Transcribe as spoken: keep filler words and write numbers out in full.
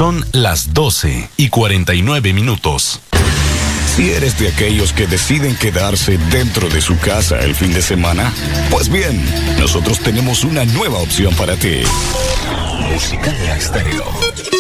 Son las doce y cuarenta y nueve minutos. Si eres de aquellos que deciden quedarse dentro de su casa el fin de semana, pues bien, nosotros tenemos una nueva opción para ti. Musical Estéreo.